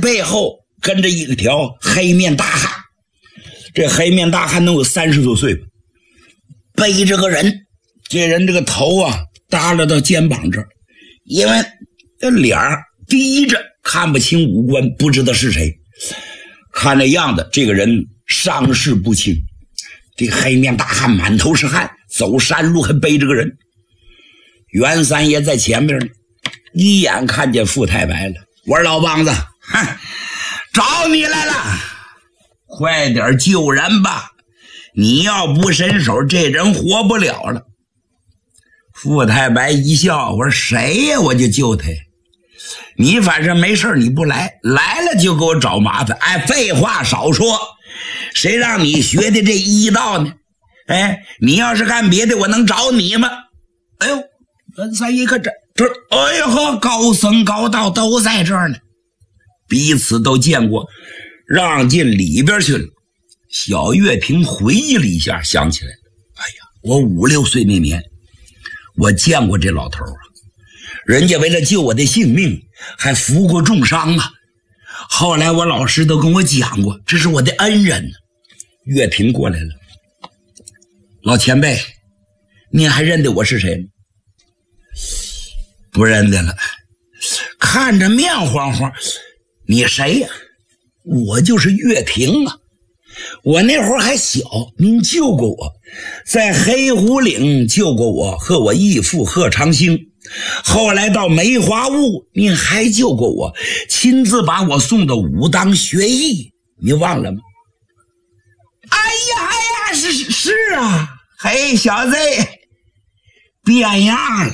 背后跟着一条黑面大汉。这黑面大汉能有30多岁吧，背着个人，这人这个头啊耷拉到肩膀这儿，因为这脸低着，看不清五官，不知道是谁。看那样子，这个人伤势不轻。这黑面大汉满头是汗，走山路还背着个人。袁三爷在前面呢，一眼看见傅太白了。我说老梆子，找你来了，快点救人吧，你要不伸手，这人活不了了。傅太白一笑，我说谁呀，我就救他。你反正没事你不来，来了就给我找麻烦。哎，废话少说，谁让你学的这医道呢？哎，你要是干别的，我能找你吗？哎呦，袁三爷看这，哎呦呵，高僧高道都在这儿呢，彼此都见过，让进里边去了。小月平回忆了一下，想起来了，哎呀，我5、6岁那年，我见过这老头啊，人家为了救我的性命，还服过重伤啊。后来我老师都跟我讲过，这是我的恩人呢。月平过来了，老前辈，您还认得我是谁吗？不认得了，看着面黄黄。你谁呀？我就是月平啊。我那会儿还小，您救过我，在黑虎岭救过我和我义父贺长兴，后来到梅花坞您还救过我，亲自把我送到武当学艺，你忘了吗？哎呀，是啊，嘿，小子变样了，